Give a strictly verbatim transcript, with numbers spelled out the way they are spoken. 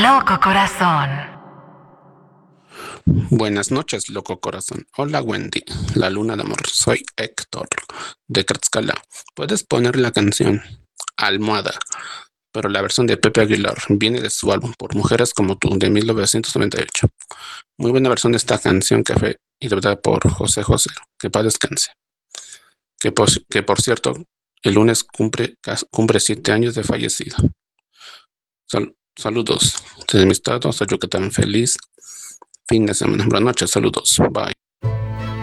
Loco corazón. Buenas noches, loco corazón. Hola, Wendy, la luna de amor. Soy Héctor, de Tlaxcala. Puedes poner la canción Almohada, pero la versión de Pepe Aguilar viene de su álbum Por Mujeres Como Tú, de mil novecientos noventa y ocho. Muy buena versión de esta canción que fue interpretada por José José. Que paz descanse. Que por, que por cierto, el lunes cumple, cumple siete años de fallecido. Sal, saludos desde mi estado, hasta Yucatán. Feliz fin de semana. Buenas noches, saludos. Bye.